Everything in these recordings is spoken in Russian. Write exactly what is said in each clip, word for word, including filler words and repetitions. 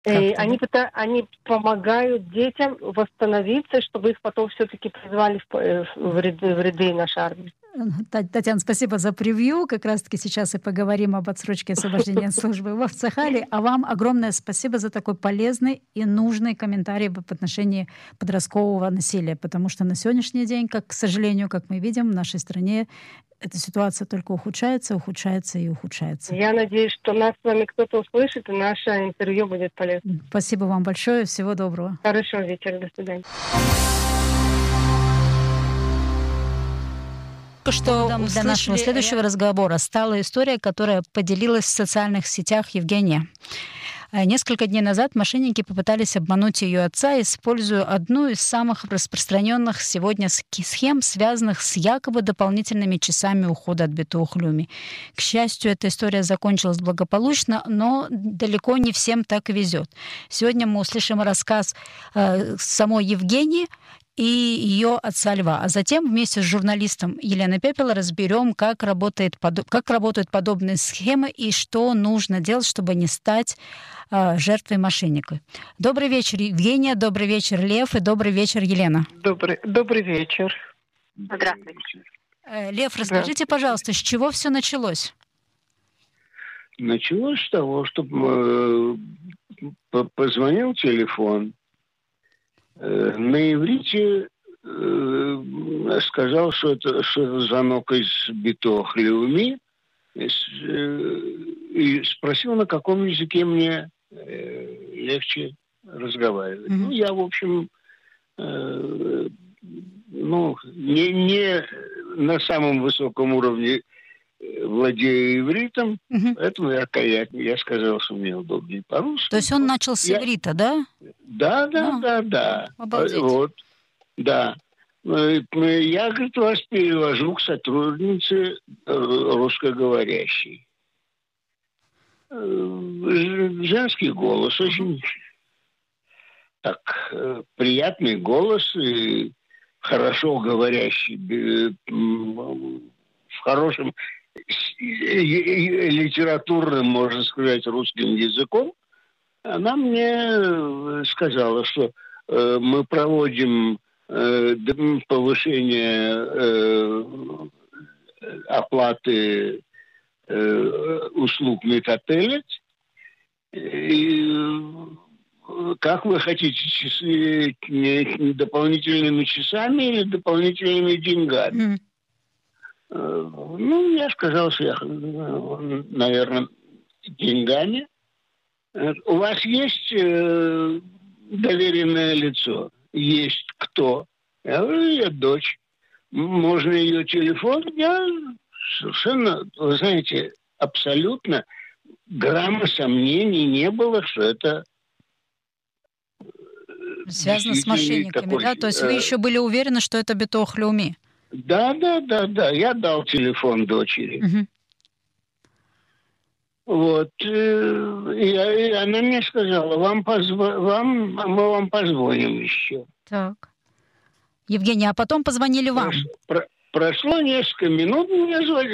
И Как-то, они, да? пыта- они помогают детям восстановиться, чтобы их потом все-таки призвали в, п- э, в ряды, в ряды нашей армии. Мгм. Та- Татьяна, спасибо за превью. Как раз-таки сейчас и поговорим об отсрочке освобождения от службы в Авцахале. А вам огромное спасибо за такой полезный и нужный комментарий в отношении подросткового насилия. Потому что на сегодняшний день, как, к сожалению, как мы видим, в нашей стране эта ситуация только ухудшается, ухудшается и ухудшается. Я надеюсь, что нас с вами кто-то услышит, и наше интервью будет полезно. М, Спасибо вам большое. Всего доброго. Хорошего вечера, до свидания. Только что для нашего следующего разговора стала история, которая поделилась в социальных сетях Евгения. Э, Несколько дней назад мошенники попытались обмануть ее отца, используя одну из самых распространенных сегодня ски- схем, связанных с якобы дополнительными часами ухода от битухлюми. К счастью, эта история закончилась благополучно, но далеко не всем так и везет. Сегодня мы услышим рассказ э, самой Евгении и ее отца Льва. А затем вместе с журналистом Еленой Пепела разберем, как, работает, подо- как работают подобные схемы и что нужно делать, чтобы не стать э, жертвой мошенника. Добрый вечер, Евгения, добрый вечер, Лев, и добрый вечер, Елена. Добрый, добрый вечер. Здравствуйте. Э, Лев, расскажите, пожалуйста, с чего все началось? Началось с того, что э, по- позвонил телефон. Э, на иврите э, сказал, что это, что это звонок из Битох Леуми, и, с- э, и спросил, на каком языке мне э, легче разговаривать. Мгм. Ну, я, в общем, э, ну, не, не на самом высоком уровне э, владею ивритом, Мгм. поэтому я, я, я сказал, что мне удобнее по-русски. То есть он начал с Я- иврита, да? Да, да, А, да, да. обалдеть. Вот, да. Э, Я, говорит, вас перевожу к сотруднице э, русскоговорящей. Э, ж- Женский голос, очень так э, приятный голос и хорошо говорящий, э, м, в хорошем с- э, э, литературным, можно сказать, русским языком. Она мне э, сказала, что э, мы проводим э, д- повышение э, оплаты э, услуг метателец. И э, как вы хотите, часы не- дополнительными часами или дополнительными деньгами? Мгм. Э, Ну, я сказал, что я, наверное, деньгами. Э, У вас есть э, доверенное лицо? Есть. Кто? Я говорю, ее дочь. М, Можно ее телефон? Я совершенно, вы знаете, абсолютно грамма сомнений не было, что это Связано с действительно мошенниками, такой... да? То есть вы э, еще были уверены, что это Битох Леуми? Да, да, да, да. Я дал телефон дочери. Мгм. Вот. э, И, и она мне сказала, вам, позво- вам мы вам позвоним еще. Так. Евгения, а потом позвонили вам? Прош- про- прошло несколько минут, мне зв-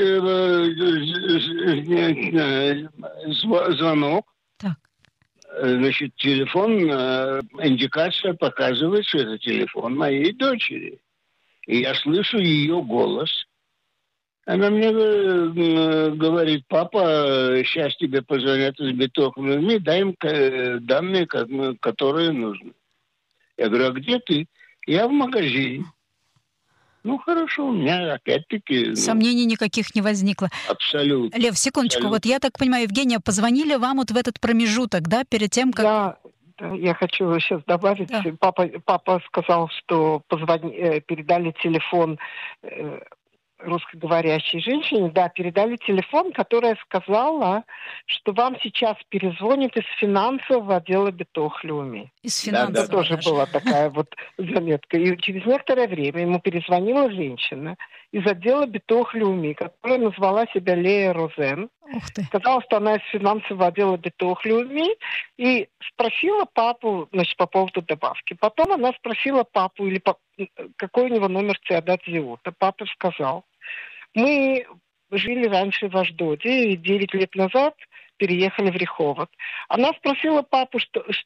э, э, зв- звонок. Так. Э, Значит, телефон, э, индикация показывает, что это телефон моей дочери. И я слышу ее голос. Она мне э, говорит, папа, сейчас тебе позвонят из Битохлюми, дай им э, данные, ко- которые нужны. Я говорю, а где ты? Я в магазине. Ну, хорошо, у меня опять-таки... ну, Сомнений никаких не возникло. абсолютно. Лев, секундочку, вот Абсолютно. я так понимаю, Евгения, позвонили вам вот в этот промежуток, да, перед тем, как... Я, да, я хочу сейчас добавить. Да. Папа, папа сказал, что позвони, э, передали телефон э, русскоговорящей женщине. Да, передали телефон, которая сказала, что вам сейчас перезвонит из финансового отдела Битохлюми. Из Да, да, финансового Это тоже даже. была такая вот заметка. И через некоторое время ему перезвонила женщина из отдела Битохлюми, которая назвала себя Лея Розен. Ух ты. Сказала, что она из финансового отдела Битохлюми, и спросила папу, значит, по поводу добавки. Потом она спросила папу, или по- какой у него номер Циадат Зиута. Папа сказал, мы жили раньше в Аждоде, и девять лет назад переехали в Реховод. Она спросила папу, что,